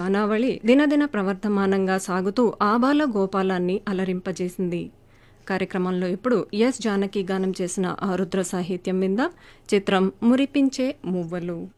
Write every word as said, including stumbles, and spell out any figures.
గానావళి దినదిన ప్రవర్ధమానంగా సాగుతూ ఆబాల గోపాలాన్ని అలరింపజేసింది. కార్యక్రమంలో ఇప్పుడు ఎస్ జానకి గానం చేసిన ఆరుద్ర సాహిత్యం విందాం. చిత్రం మురిపించే మువ్వలు.